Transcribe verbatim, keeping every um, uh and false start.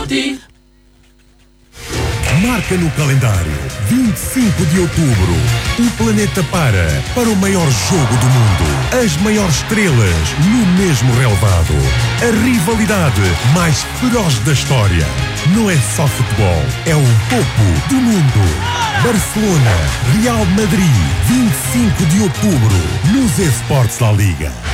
ti. Marca no calendário, vinte e cinco de outubro, o planeta para para o maior jogo do mundo. As maiores estrelas no mesmo relevado. A rivalidade mais feroz da história. Não é só futebol, é o topo do mundo. Barcelona, Real Madrid, vinte e cinco de outubro, nos Esportes da Liga.